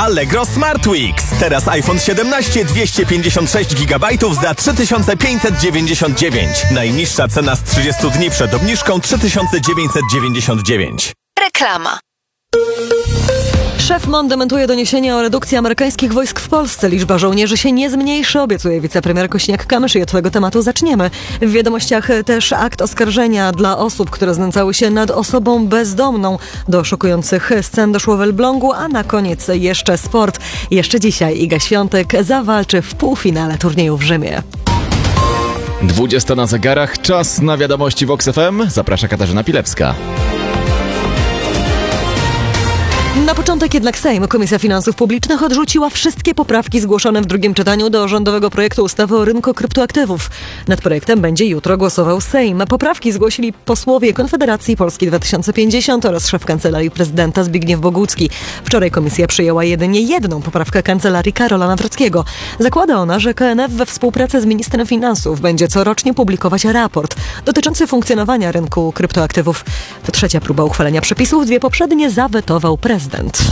Allegro Smart Weeks. Teraz iPhone 17 256 GB za 3599. Najniższa cena z 30 dni przed obniżką 3999. Reklama. Szef MON dementuje doniesienia o redukcji amerykańskich wojsk w Polsce. Liczba żołnierzy się nie zmniejszy, obiecuje wicepremier Kosiniak-Kamysz i od tego tematu zaczniemy. W wiadomościach też akt oskarżenia dla osób, które znęcały się nad osobą bezdomną. Do szokujących scen doszło w Elblągu, a na koniec jeszcze sport. Jeszcze dzisiaj Iga Świątek zawalczy w półfinale turnieju w Rzymie. 20 na zegarach, czas na wiadomości Vox FM. Zaprasza Katarzyna Pilewska. Na początek jednak Sejm. Komisja Finansów Publicznych odrzuciła wszystkie poprawki zgłoszone w drugim czytaniu do rządowego projektu ustawy o rynku kryptoaktywów. Nad projektem będzie jutro głosował Sejm. Poprawki zgłosili posłowie Konfederacji Polski 2050 oraz szef Kancelarii Prezydenta Zbigniew Bogucki. Wczoraj komisja przyjęła jedynie jedną poprawkę Kancelarii Karola Nawrockiego. Zakłada ona, że KNF we współpracy z ministrem finansów będzie corocznie publikować raport dotyczący funkcjonowania rynku kryptoaktywów. To trzecia próba uchwalenia przepisów, dwie poprzednie zawetował prezydent.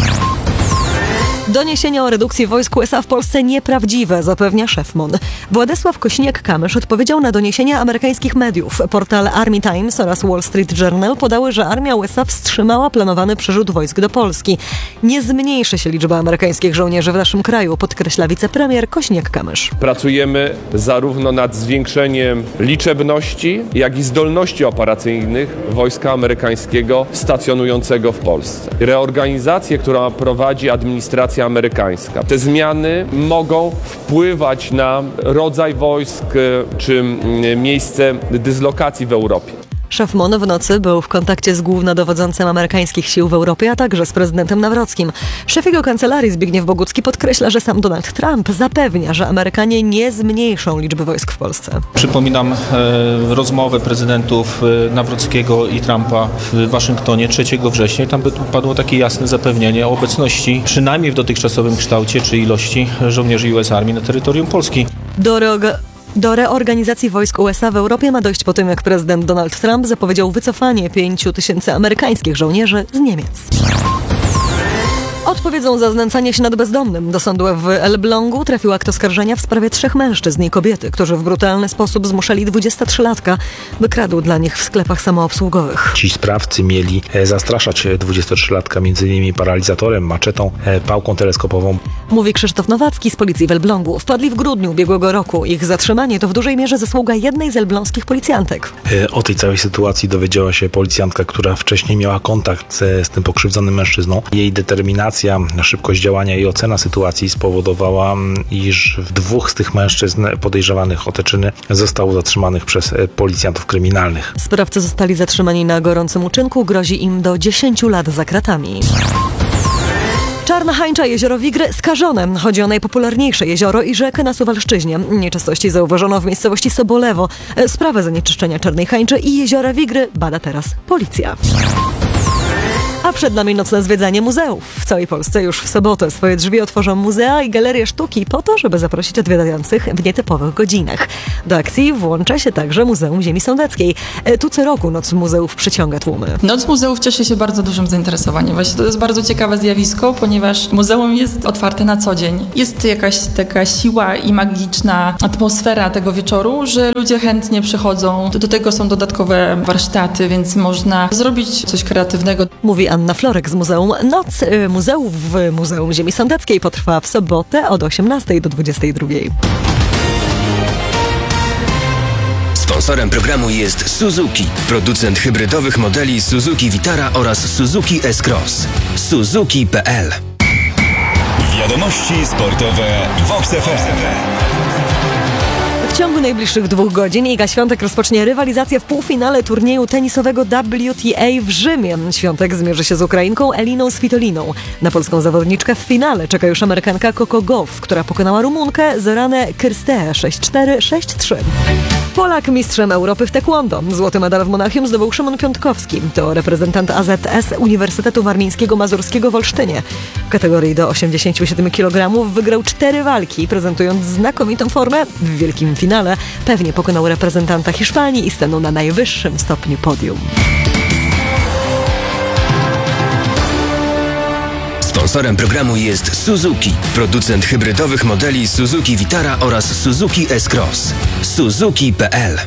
Doniesienia o redukcji wojsk USA w Polsce nieprawdziwe, zapewnia szef MON. Władysław Kosiniak-Kamysz odpowiedział na doniesienia amerykańskich mediów. Portal Army Times oraz Wall Street Journal podały, że armia USA wstrzymała planowany przyrzut wojsk do Polski. Nie zmniejszy się liczba amerykańskich żołnierzy w naszym kraju, podkreśla wicepremier Kosiniak-Kamysz. Pracujemy zarówno nad zwiększeniem liczebności, jak i zdolności operacyjnych wojska amerykańskiego stacjonującego w Polsce. Reorganizację, którą prowadzi administracja amerykańska. Te zmiany mogą wpływać na rodzaj wojsk czy miejsce dyslokacji w Europie. Szef MON w nocy był w kontakcie z głównodowodzącym amerykańskich sił w Europie, a także z prezydentem Nawrockim. Szef jego kancelarii Zbigniew Bogucki podkreśla, że sam Donald Trump zapewnia, że Amerykanie nie zmniejszą liczby wojsk w Polsce. Przypominam rozmowę prezydentów Nawrockiego i Trumpa w Waszyngtonie 3 września. Tam padło takie jasne zapewnienie o obecności, przynajmniej w dotychczasowym kształcie, czy ilości żołnierzy US Army na terytorium Polski. Do reorganizacji wojsk USA w Europie ma dojść po tym, jak prezydent Donald Trump zapowiedział wycofanie 5000 amerykańskich żołnierzy z Niemiec. Odpowiedzą za znęcanie się nad bezdomnym. Do sądu w Elblągu trafił akt oskarżenia w sprawie 3 mężczyzn i kobiety, którzy w brutalny sposób zmuszali 23-latka, by kradł dla nich w sklepach samoobsługowych. Ci sprawcy mieli zastraszać 23-latka m.in. paralizatorem, maczetą, pałką teleskopową. Mówi Krzysztof Nowacki z policji w Elblągu. Wpadli w grudniu ubiegłego roku. Ich zatrzymanie to w dużej mierze zasługa jednej z elbląskich policjantek. O tej całej sytuacji dowiedziała się policjantka, która wcześniej miała kontakt z tym pokrzywdzonym mężczyzną. Jej determinacja, szybkość działania i ocena sytuacji spowodowała, iż 2 z tych mężczyzn podejrzewanych o te czyny zostało zatrzymanych przez policjantów kryminalnych. Sprawcy zostali zatrzymani na gorącym uczynku. Grozi im do 10 lat za kratami. Czarna Hańcza, jezioro Wigry skażone. Chodzi o najpopularniejsze jezioro i rzekę na Suwalszczyźnie. Nieczystości zauważono w miejscowości Sobolewo. Sprawę zanieczyszczenia Czarnej Hańczy i jeziora Wigry bada teraz policja. A przed nami nocne zwiedzanie muzeów. W całej Polsce już w sobotę swoje drzwi otworzą muzea i galerie sztuki po to, żeby zaprosić odwiedzających w nietypowych godzinach. Do akcji włącza się także Muzeum Ziemi Sądeckiej. Tu co roku Noc Muzeów przyciąga tłumy. Noc Muzeów cieszy się bardzo dużym zainteresowaniem. Właśnie to jest bardzo ciekawe zjawisko, ponieważ muzeum jest otwarte na co dzień. Jest jakaś taka siła i magiczna atmosfera tego wieczoru, że ludzie chętnie przychodzą. Do tego są dodatkowe warsztaty, więc można zrobić coś kreatywnego. Mówi Anna Florek z Muzeum. Noc Muzeów w Muzeum Ziemi Sądeckiej potrwa w sobotę od 18 do 22. Sponsorem programu jest Suzuki, producent hybrydowych modeli Suzuki Vitara oraz Suzuki S-Cross. Suzuki.pl. Wiadomości sportowe Vox FM. W ciągu najbliższych 2 godzin Iga Świątek rozpocznie rywalizację w półfinale turnieju tenisowego WTA w Rzymie. Świątek zmierzy się z Ukrainką Eliną Svitoliną. Na polską zawodniczkę w finale czeka już Amerykanka Coco Gauff, która pokonała Rumunkę Zoranę Kyrsteę 6-4, 6-3. Polak mistrzem Europy w taekwondo. Złoty medal w Monachium zdobył Szymon Piątkowski. To reprezentant AZS Uniwersytetu Warmińskiego-Mazurskiego w Olsztynie. W kategorii do 87 kg wygrał 4 walki, prezentując znakomitą formę. W wielkim finale pewnie pokonał reprezentanta Hiszpanii i stanął na najwyższym stopniu podium. Sponsorem programu jest Suzuki, producent hybrydowych modeli Suzuki Vitara oraz Suzuki S-Cross. Suzuki.pl.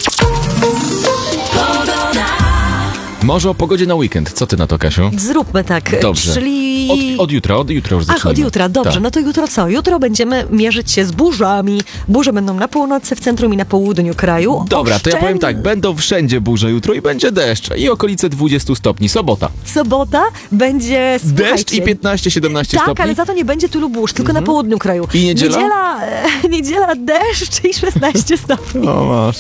Może o pogodzie na weekend. Co ty na to, Kasiu? Zróbmy tak. Dobrze. Czyli... Od jutra już zacznijmy. Ach, od jutra, dobrze. Tak. No to jutro co? Jutro będziemy mierzyć się z burzami. Burze będą na północy, w centrum i na południu kraju. Dobra, to ja powiem tak, będą wszędzie burze jutro i będzie deszcz i okolice 20 stopni. Sobota. Sobota będzie... Deszcz i słuchajcie, 15-17 tak, stopni. ale za to nie będzie tylu burz, tylko na południu kraju. I niedziela? Niedziela deszcz i 16 stopni. O, masz.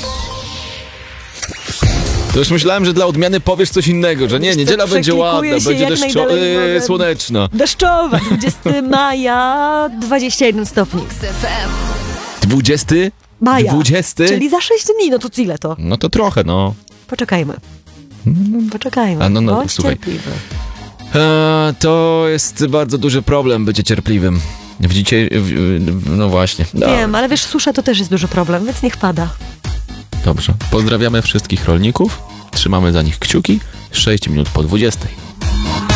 To już myślałem, że dla odmiany powiesz coś innego, że nie, Wiesz co, niedziela będzie przeklikuję ładna, się będzie jak najdalej mogę. słoneczna. Deszczowa, 20 maja, 21 stopni. 20? Maja, 20? czyli za 6 dni, no to ile to? No to trochę, no. Poczekajmy. Poczekajmy. A no, Bądź słuchaj. cierpliwy. To jest bardzo duży problem, bycie cierpliwym. No właśnie. Wiem, ale wiesz, susza to też jest duży problem, więc niech pada. Dobrze. Pozdrawiamy wszystkich rolników. Trzymamy za nich kciuki. 6 minut po 20.